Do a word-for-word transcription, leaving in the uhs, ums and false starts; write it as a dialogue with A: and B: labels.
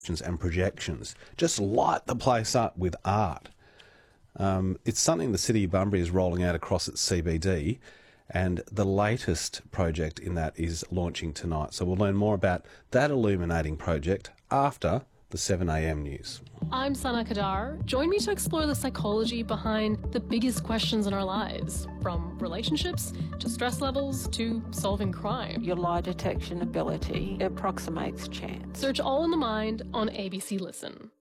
A: and projections just light the place up with art. Um, it's something the City of Bunbury is rolling out across its C B D, and the latest project in that is launching tonight. So we'll learn more about that illuminating project after the seven a m news.
B: I'm Sana Kadar. Join me to explore the psychology behind the biggest questions in our lives, from relationships to stress levels to solving crime.
C: Your lie detection ability approximates chance.
B: Search All in the Mind on A B C Listen.